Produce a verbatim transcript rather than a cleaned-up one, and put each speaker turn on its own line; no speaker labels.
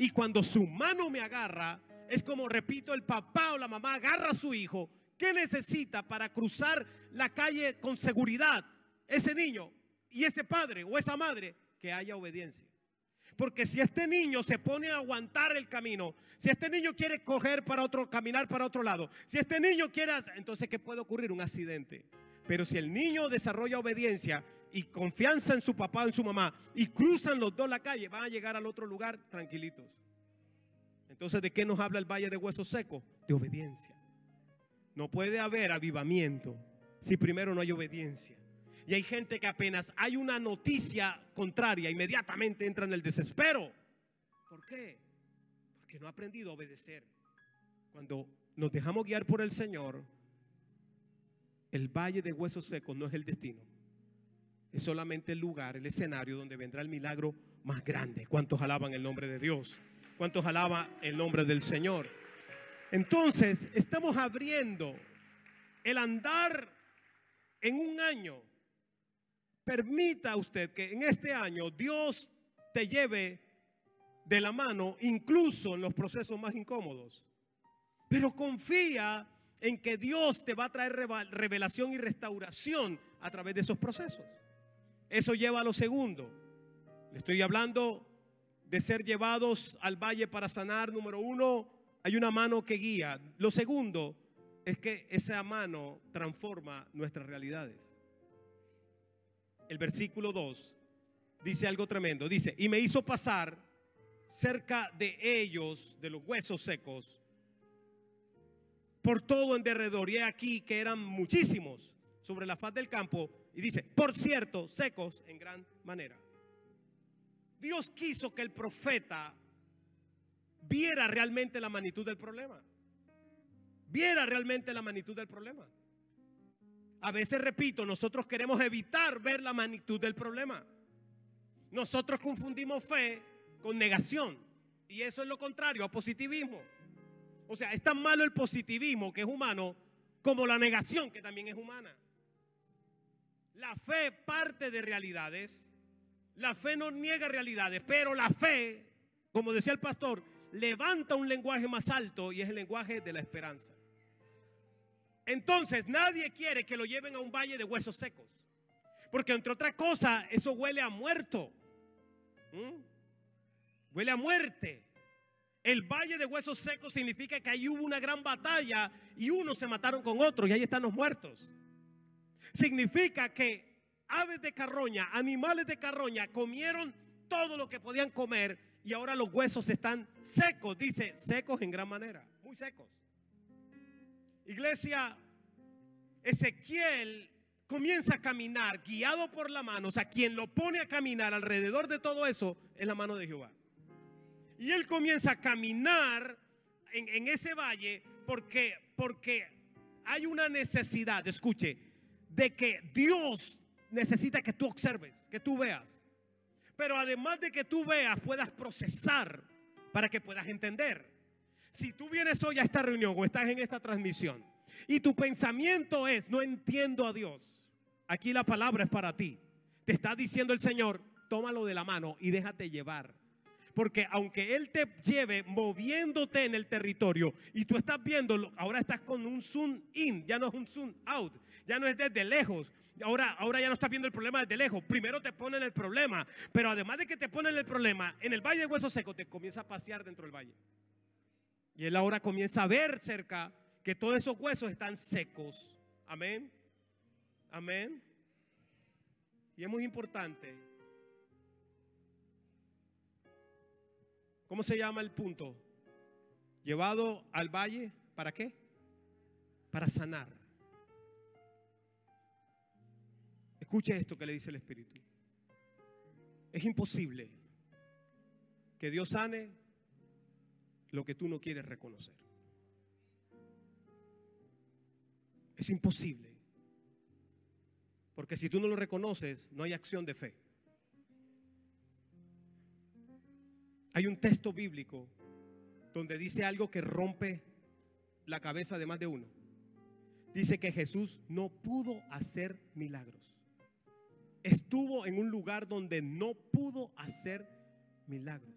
Y cuando su mano me agarra, es como, repito, el papá o la mamá agarra a su hijo. ¿Qué necesita para cruzar la calle con seguridad ese niño y ese padre o esa madre? Que haya obediencia. Porque si este niño se pone a aguantar el camino, si este niño quiere coger para otro, caminar para otro lado, si este niño quiere, entonces ¿qué puede ocurrir? Un accidente. Pero si el niño desarrolla obediencia y confianza en su papá o en su mamá y cruzan los dos la calle, van a llegar al otro lugar tranquilitos. Entonces, ¿de qué nos habla el Valle de Huesos Secos? De obediencia. No puede haber avivamiento si primero no hay obediencia. Y hay gente que apenas hay una noticia contraria, inmediatamente entra en el desespero. ¿Por qué? Porque no ha aprendido a obedecer. Cuando nos dejamos guiar por el Señor, el Valle de Huesos Secos no es el destino. Es solamente el lugar, el escenario donde vendrá el milagro más grande. ¿Cuántos alaban el nombre de Dios? ¿Cuántos alaban el nombre del Señor? Entonces, estamos abriendo el andar en un año. Permita usted que en este año Dios te lleve de la mano, incluso en los procesos más incómodos. Pero confía en que Dios te va a traer revelación y restauración a través de esos procesos. Eso lleva a lo segundo. Le estoy hablando de ser llevados al valle para sanar. Número uno, hay una mano que guía. Lo segundo es que esa mano transforma nuestras realidades. El versículo dos dice algo tremendo. Dice: y me hizo pasar cerca de ellos, de los huesos secos, por todo en derredor. Y he aquí que eran muchísimos sobre la faz del campo. Y dice: por cierto, secos en gran manera. Dios quiso que el profeta viera realmente la magnitud del problema. Viera realmente la magnitud del problema. A veces, repito, nosotros queremos evitar ver la magnitud del problema. Nosotros confundimos fe con negación. Y eso es lo contrario a positivismo. O sea, es tan malo el positivismo, que es humano, como la negación, que también es humana. La fe parte de realidades. La fe no niega realidades, pero la fe, como decía el pastor, levanta un lenguaje más alto, y es el lenguaje de la esperanza. Entonces nadie quiere que lo lleven a un valle de huesos secos, porque entre otras cosas eso huele a muerto. ¿Mm? Huele a muerte. El valle de huesos secos significa que ahí hubo una gran batalla y unos se mataron con otros y ahí están los muertos. Significa que aves de carroña, animales de carroña comieron todo lo que podían comer y ahora los huesos están secos. Dice secos en gran manera, muy secos. Iglesia, Ezequiel comienza a caminar guiado por la mano. O sea, quien lo pone a caminar alrededor de todo eso es la mano de Jehová. Y él comienza a caminar en, en ese valle porque, porque hay una necesidad, escuche, de que Dios necesita que tú observes, que tú veas. Pero además de que tú veas, puedas procesar para que puedas entender. Si tú vienes hoy a esta reunión o estás en esta transmisión y tu pensamiento es: no entiendo a Dios, aquí la palabra es para ti. Te está diciendo el Señor: tómalo de la mano y déjate llevar. Porque aunque Él te lleve moviéndote en el territorio y tú estás viendo, ahora estás con un zoom in, ya no es un zoom out, ya no es desde lejos. Ahora, ahora ya no estás viendo el problema desde lejos. Primero te ponen el problema, pero además de que te ponen el problema, en el valle de huesos secos te comienza a pasear dentro del valle. Y Él ahora comienza a ver cerca que todos esos huesos están secos. Amén. Amén. Y es muy importante. ¿Cómo se llama el punto? Llevado al valle, ¿para qué? Para sanar. Escuche esto que le dice el Espíritu. Es imposible que Dios sane lo que tú no quieres reconocer. Es imposible. Porque si tú no lo reconoces, no hay acción de fe. Hay un texto bíblico donde dice algo que rompe la cabeza de más de uno. Dice que Jesús no pudo hacer milagros. Estuvo en un lugar donde no pudo hacer milagros.